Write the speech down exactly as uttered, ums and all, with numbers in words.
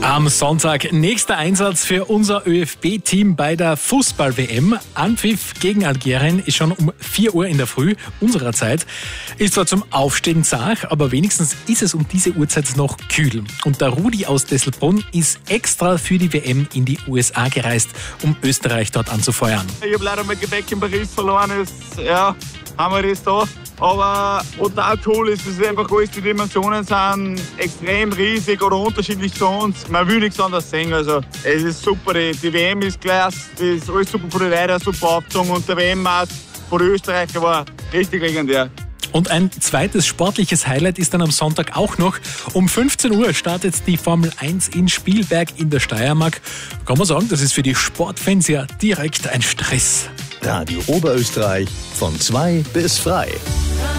Am Sonntag nächster Einsatz für unser ÖFB-Team bei der Fußball-W M. Anpfiff gegen Algerien ist schon um vier Uhr in der Früh unserer Zeit. Ist zwar zum Aufstehen zart, aber wenigstens ist es um diese Uhrzeit noch kühl. Und der Rudi aus Desselbrunn ist extra für die W M in die U S A gereist, um Österreich dort anzufeuern. Ich habe leider mein Gepäck in Paris verloren. Das, ja, haben wir das da. Aber total cool ist, dass einfach alles, die Dimensionen sind extrem riesig oder unterschiedlich zu uns. Man will nichts anderes sehen. Also, es ist super. Die, die W M ist klasse, das ist alles super für die Leute, super aufgezogen. Und der W M-Match für die Österreicher war richtig legendär. Und ein zweites sportliches Highlight ist dann am Sonntag auch noch. Um fünfzehn Uhr startet die Formel eins in Spielberg in der Steiermark. Kann man sagen, das ist für die Sportfans ja direkt ein Stress. Radio Oberösterreich von zwei bis frei.